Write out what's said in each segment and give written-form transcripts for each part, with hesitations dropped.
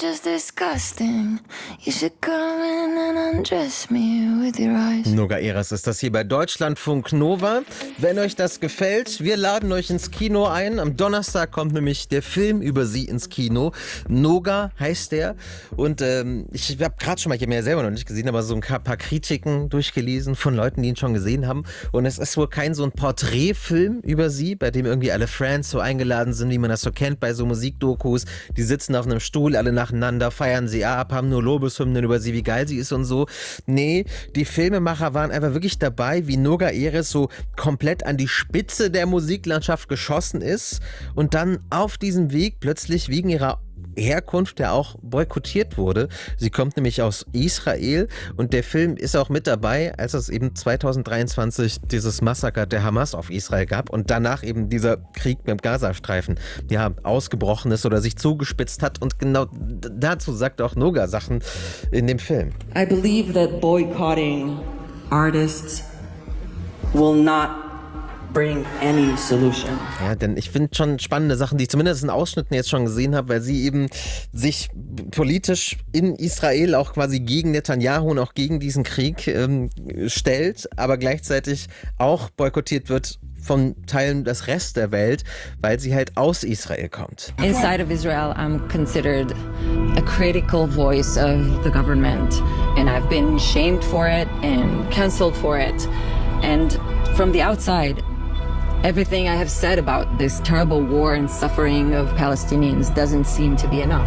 just disgusting. You should come in and undress me with your eyes. Noga Eres ist das hier bei Deutschlandfunk Nova. Wenn euch das gefällt, wir laden euch ins Kino ein. Am Donnerstag kommt nämlich der Film über sie ins Kino. Noga heißt der. Und ich habe gerade schon mal, ich habe ihn ja selber noch nicht gesehen, aber so ein paar Kritiken durchgelesen von Leuten, die ihn schon gesehen haben. Und es ist wohl kein so ein Porträtfilm über sie, bei dem irgendwie alle Friends so eingeladen sind, wie man das so kennt bei so Musikdokus. Die sitzen auf einem Stuhl, alle nacheinander, feiern sie ab, haben nur Lobeshymnen über sie, wie geil sie ist und so. Nee, die Filmemacher waren einfach wirklich dabei, wie Noga Eres so komplett an die Spitze der Musiklandschaft geschossen ist und dann auf diesem Weg plötzlich wegen ihrer Herkunft, der auch boykottiert wurde. Sie kommt nämlich aus Israel und der Film ist auch mit dabei, als es eben 2023 dieses Massaker der Hamas auf Israel gab und danach eben dieser Krieg mit dem Gazastreifen ausgebrochen ist oder sich zugespitzt hat, und genau dazu sagt auch Noga Sachen in dem Film. I believe that boycotting artists will not bring any solution. Ja, denn ich finde schon spannende Sachen, die ich zumindest in Ausschnitten jetzt schon gesehen habe, weil sie eben sich politisch in Israel auch quasi gegen Netanyahu und auch gegen diesen Krieg stellt, aber gleichzeitig auch boykottiert wird von Teilen des Rest der Welt, weil sie halt aus Israel kommt. Inside of Israel, I'm considered a critical voice of the government, and I've been shamed for it and canceled for it. And from the outside, everything I have said about this terrible war and suffering of Palestinians doesn't seem to be enough.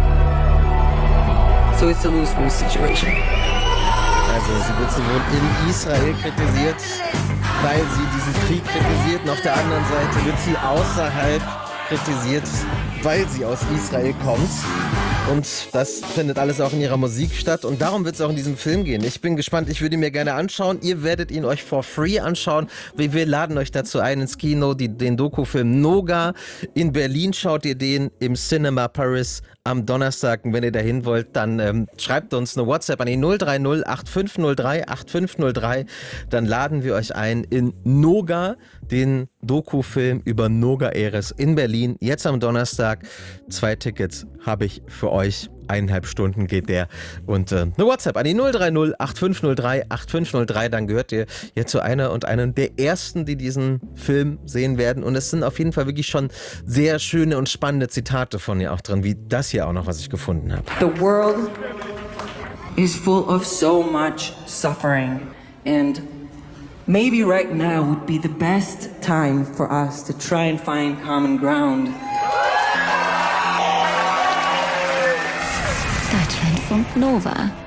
So it's a lose-lose situation. Also sie wird sowohl in Israel kritisiert, weil sie diesen Krieg kritisiert, und auf der anderen Seite wird sie außerhalb kritisiert, weil sie aus Israel kommt. Und das findet alles auch in ihrer Musik statt. Und darum wird es auch in diesem Film gehen. Ich bin gespannt, ich würde ihn mir gerne anschauen. Ihr werdet ihn euch for free anschauen. Wir laden euch dazu ein ins Kino, den Dokufilm Noga. In Berlin schaut ihr den im Cinema Paris am Donnerstag. Und wenn ihr dahin wollt, dann schreibt uns eine WhatsApp an die 030 8503 8503. Dann laden wir euch ein in Noga, den Dokufilm über Noga Eres in Berlin. Jetzt am Donnerstag. 2 Tickets habe ich für euch. 1,5 Stunden geht der. Und eine WhatsApp an die 030 8503 8503. Dann gehört ihr jetzt zu einer und einem der ersten, die diesen Film sehen werden. Und es sind auf jeden Fall wirklich schon sehr schöne und spannende Zitate von ihr auch drin, wie das hier auch noch, was ich gefunden habe. The world is full of so much suffering, and maybe right now would be the best time for us to try and find common ground. Deutschlandfunk Nova.